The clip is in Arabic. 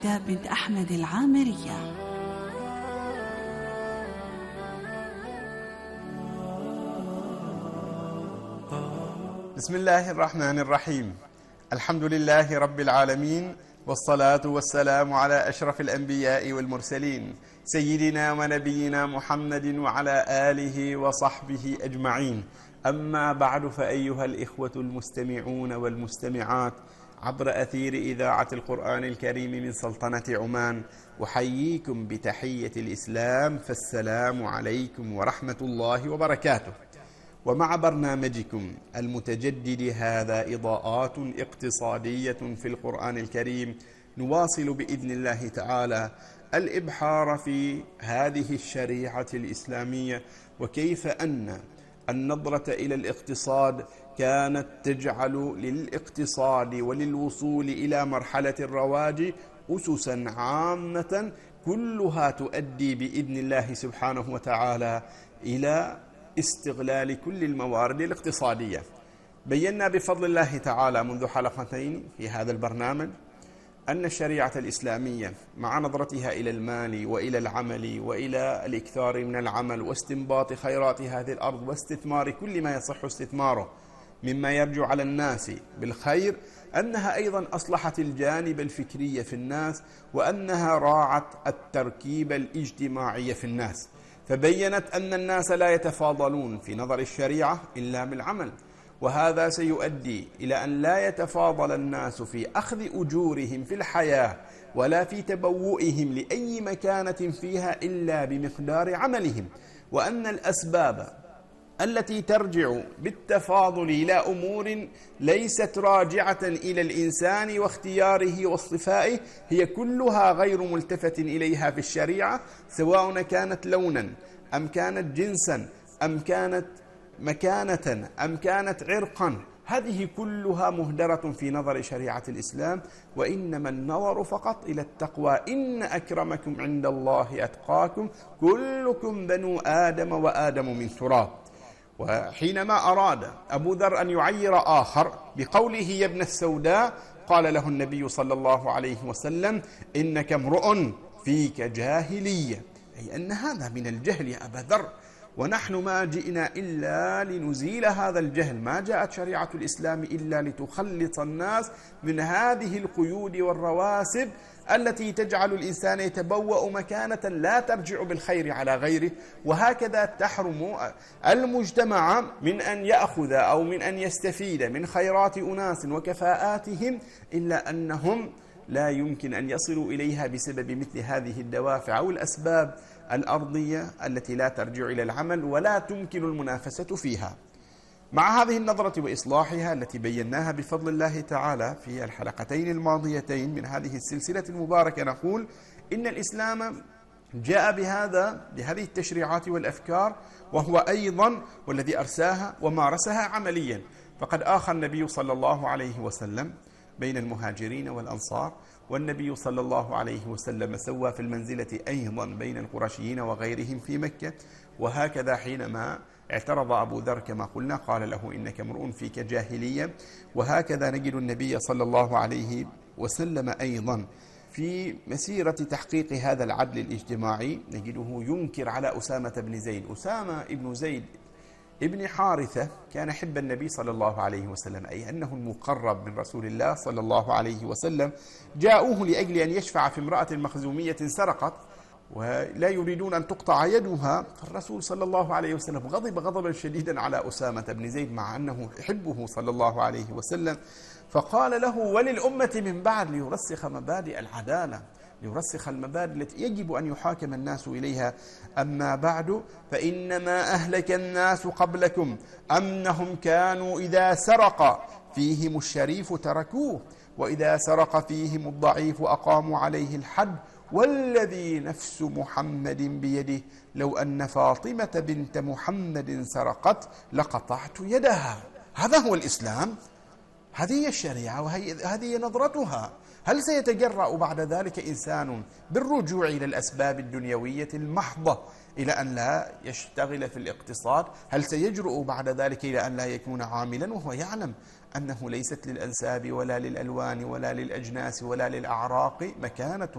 بنت أحمد العامرية. بسم الله الرحمن الرحيم. الحمد لله رب العالمين، والصلاة والسلام على أشرف الأنبياء والمرسلين سيدنا ونبينا محمد وعلى آله وصحبه أجمعين. أما بعد، فأيها الإخوة المستمعون والمستمعات عبر أثير إذاعة القرآن الكريم من سلطنة عمان، أحييكم بتحية الإسلام، فالسلام عليكم ورحمة الله وبركاته. ومع برنامجكم المتجدد هذا إضاءات اقتصادية في القرآن الكريم، نواصل بإذن الله تعالى الإبحار في هذه الشريعة الإسلامية، وكيف أن النظرة إلى الاقتصاد كانت تجعل للاقتصاد وللوصول إلى مرحلة الرواج أسسا عامة كلها تؤدي بإذن الله سبحانه وتعالى إلى استغلال كل الموارد الاقتصادية. بينا بفضل الله تعالى منذ حلقتين في هذا البرنامج أن الشريعة الإسلامية مع نظرتها إلى المال وإلى العمل وإلى الإكثار من العمل واستنباط خيرات هذه الأرض واستثمار كل ما يصح استثماره مما يرجع على الناس بالخير، أنها أيضا أصلحت الجانب الفكري في الناس، وأنها راعت التركيب الاجتماعي في الناس، فبينت أن الناس لا يتفاضلون في نظر الشريعة إلا بالعمل، وهذا سيؤدي إلى أن لا يتفاضل الناس في أخذ أجورهم في الحياة ولا في تبوئهم لأي مكانة فيها إلا بمقدار عملهم، وأن الأسباب التي ترجع بالتفاضل إلى أمور ليست راجعة إلى الإنسان واختياره واصطفائه هي كلها غير ملتفت إليها في الشريعة، سواء كانت لونا أم كانت جنسا أم كانت مكانة أم كانت عرقا، هذه كلها مهدرة في نظر شريعة الإسلام، وإنما النظر فقط إلى التقوى. إن أكرمكم عند الله أتقاكم، كلكم بنو آدم وآدم من تراب. وحينما أراد أبو ذر أن يعير آخر بقوله يا ابن السوداء، قال له النبي صلى الله عليه وسلم إنك امرؤ فيك جاهلية، أي أن هذا من الجهل يا أبا ذر، ونحن ما جئنا إلا لنزيل هذا الجهل، ما جاءت شريعة الإسلام إلا لتخلص الناس من هذه القيود والرواسب التي تجعل الإنسان يتبوأ مكانة لا ترجع بالخير على غيره، وهكذا تحرم المجتمع من أن يأخذ أو من أن يستفيد من خيرات أناس وكفاءاتهم، إلا أنهم لا يمكن أن يصلوا إليها بسبب مثل هذه الدوافع أو الأسباب الأرضية التي لا ترجع إلى العمل ولا تمكن المنافسة فيها. مع هذه النظرة وإصلاحها التي بيناها بفضل الله تعالى في الحلقتين الماضيتين من هذه السلسلة المباركة، نقول إن الإسلام جاء بهذه التشريعات والأفكار، وهو أيضا والذي أرساها ومارسها عمليا، فقد آخى النبي صلى الله عليه وسلم بين المهاجرين والأنصار، والنبي صلى الله عليه وسلم سوى في المنزلة أيضا بين القرشيين وغيرهم في مكة. وهكذا حينما اعترض أبو ذر كما قلنا قال له إنك امرؤ فيك جاهلية. وهكذا نجد النبي صلى الله عليه وسلم أيضا في مسيرة تحقيق هذا العدل الاجتماعي نجده ينكر على أسامة بن زيد. أسامة بن زيد ابن حارثة كان حب النبي صلى الله عليه وسلم، أي أنه المقرب من رسول الله صلى الله عليه وسلم. جاءوه لأجل أن يشفع في امرأة مخزومية سرقت ولا يريدون أن تقطع يدها، الرسول صلى الله عليه وسلم غضب غضبا شديدا على أسامة بن زيد مع أنه يحبه صلى الله عليه وسلم، فقال له وللأمة من بعد ليرسخ مبادئ العدالة، ليرسخ المبادئ التي يجب أن يحاكم الناس إليها. أما بعد فإنما أهلك الناس قبلكم أنهم كانوا إذا سرق فيهم الشريف تركوه، وإذا سرق فيهم الضعيف أقاموا عليه الحد، والذي نفس محمد بيده لو أن فاطمة بنت محمد سرقت لقطعت يدها. هذا هو الإسلام، هذه هي الشريعة وهذه نظرتها. هل سيتجرأ بعد ذلك إنسان بالرجوع إلى الأسباب الدنيوية المحضة إلى أن لا يشتغل في الاقتصاد؟ هل سيجرؤ بعد ذلك إلى أن لا يكون عاملا وهو يعلم أنه ليست للأنساب ولا للألوان ولا للأجناس ولا للأعراق مكانة